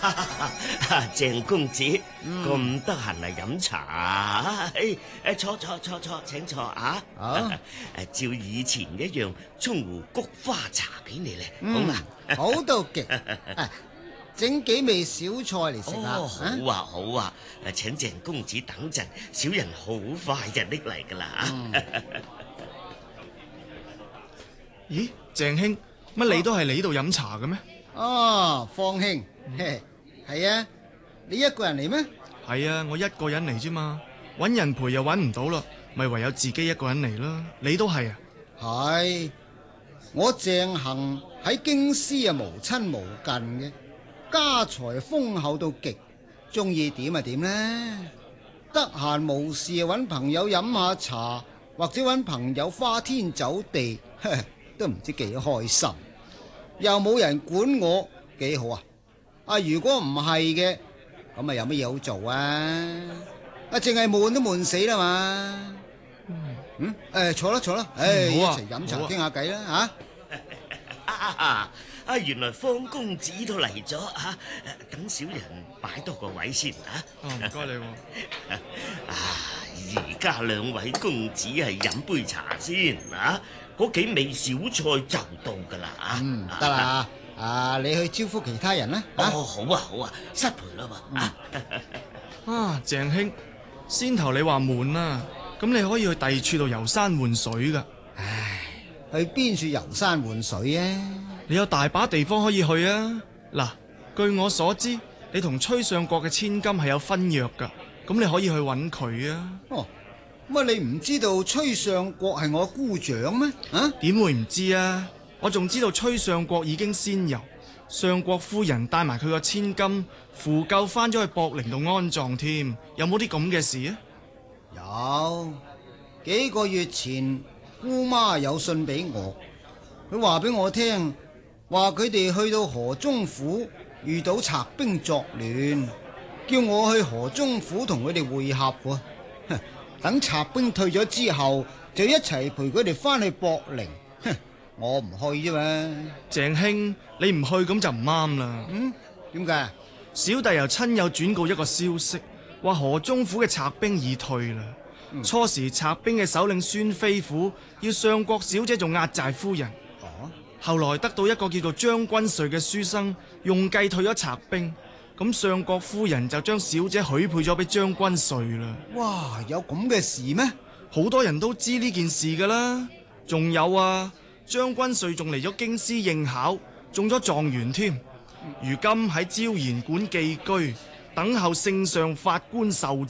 鄭公子咁得閒嚟飲茶啊？坐，請坐啊！照以前一樣，沖壺菊花茶俾你咧，好嘛？ 好到極，整幾味小菜嚟食下。 好啊！請鄭公子等陣，小人好快就拎嚟噶啦。 咦，鄭兄，乜你都係嚟呢度飲茶嘅咩？ 方兄，係啊，你一個人嚟咩？ 係啊，我一個人嚟啫嘛，搵人陪又搵唔到啦，咪唯有自己一個人嚟啦。你都係啊？ 係，我鄭恒喺京師無親無近嘅，家財豐厚到極，中意點就點呢？得閒無事搵朋友飲下茶，或者搵朋友花天酒地，都唔知幾開心。又冇人管我，幾好啊！如果唔係嘅，咁有乜嘢好做啊？淨係悶都悶死啦嘛！坐啦，一齊飲茶傾下偈啦原來方公子都嚟咗啊！等小人擺多個位先啊！ 唔該你。 而家兩位公子係飲杯茶先啊！嗰幾味小菜就到噶啦得啦，你去招呼其他人啦。 好啊，失陪啦嘛。 鄭兄，先頭你話悶啊，咁你可以去第二處度遊山玩水噶。 去邊處遊山玩水啊？ 你有大把地方可以去啊！嗱，據我所知，你同崔相國嘅千金係有婚約噶，咁你可以去揾佢啊。 乜你唔知道崔相國係我姑丈咩？ 點會唔知啊？我仲知道崔相國已經仙遊，相國夫人帶埋佢個千金扶柩翻咗去博陵度安葬添，有冇啲咁嘅事啊？ 有，幾個月前姑媽有信俾我，佢話俾我聽，話佢哋去到河中府遇到賊兵作亂，叫我去河中府同佢哋會合喎。等賊兵退咗之後，就一齊陪佢哋翻去博陵。我唔去啫嘛。 鄭兄，你唔去咁就唔啱啦。 點解？ 小弟由親友轉告一個消息，話河中府嘅賊兵已退啦。初時賊兵嘅首領孫飛虎要相國小姐做壓寨夫人，後來得到一個叫做將軍瑞嘅書生用計退咗賊兵，咁相國夫人就將小姐許配咗俾將軍瑞啦。 哇，有咁嘅事咩？ 好多人都知呢件事噶啦。仲有啊，將軍瑞仲嚟咗京師應考，中咗狀元添。如今喺椒鹽館寄居，等候聖上法官授